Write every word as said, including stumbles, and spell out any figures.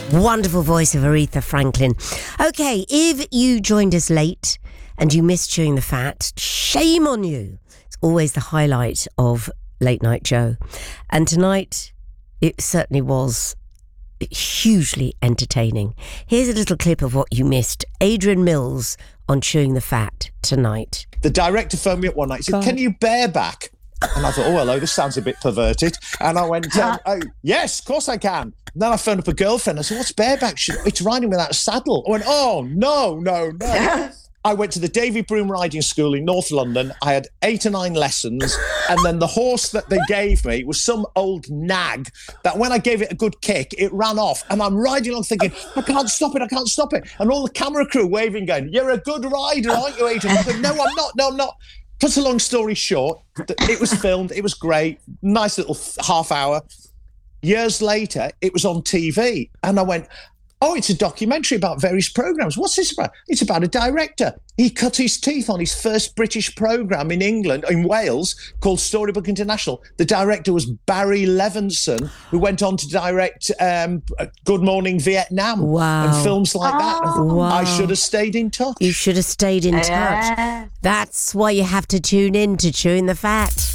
Wonderful voice of Aretha Franklin. Okay, if you joined us late and you missed Chewing the Fat, shame on you. It's always the highlight of Late Night Joe. And tonight, it certainly was hugely entertaining. Here's a little clip of what you missed. Adrian Mills on Chewing the Fat tonight. The director phoned me up one night. He said, can you bareback? And I thought, oh, hello, this sounds a bit perverted. And I went, um, oh, yes, of course I can. And then I phoned up a girlfriend. I said, what's bareback? She said, it's riding without a saddle. I went, oh, no, no, no. I went to the Davy Broom Riding School in North London. I had eight or nine lessons. And then the horse that they gave me was some old nag that when I gave it a good kick, it ran off. And I'm riding along thinking, I can't stop it, I can't stop it. And all the camera crew waving, going, you're a good rider, aren't you, Adrian? I said, no, I'm not, no, I'm not. Cut a long story short, it was filmed, it was great, nice little half hour. Years later, it was on T V. And I went, oh, it's a documentary about various programmes. What's this about? It's about a director. He cut his teeth on his first British programme in England, in Wales, called Storybook International. The director was Barry Levinson, who went on to direct um, Good Morning Vietnam Wow. and films like that. Oh, wow. I should have stayed in touch. You should have stayed in touch. Yeah. That's why you have to tune in to Chewing the Fat.